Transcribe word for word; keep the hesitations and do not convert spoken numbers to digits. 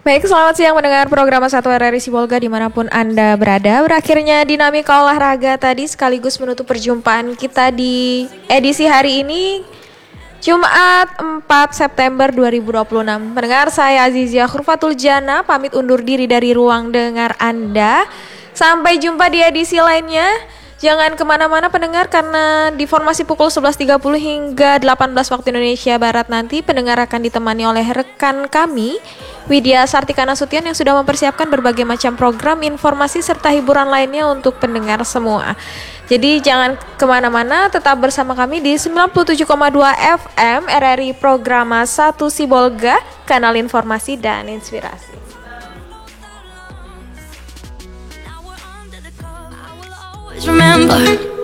Baik, selamat siang mendengar program satu R R I Sibolga dimanapun Anda berada. Berakhirnya dinamika olahraga tadi sekaligus menutup perjumpaan kita di edisi hari ini, Jumat empat September dua ribu dua puluh enam. Mendengar saya Azizia Khurfatul Jana, pamit undur diri dari ruang dengar Anda. Sampai jumpa di edisi lainnya. Jangan kemana-mana pendengar, karena di formasi pukul sebelas tiga puluh hingga delapan belas waktu Indonesia Barat nanti pendengar akan ditemani oleh rekan kami Widya Sartika Nasution yang sudah mempersiapkan berbagai macam program, informasi, serta hiburan lainnya untuk pendengar semua. Jadi jangan kemana-mana, tetap bersama kami di sembilan puluh tujuh koma dua F M R R I Programa satu Sibolga, kanal informasi dan inspirasi. Remember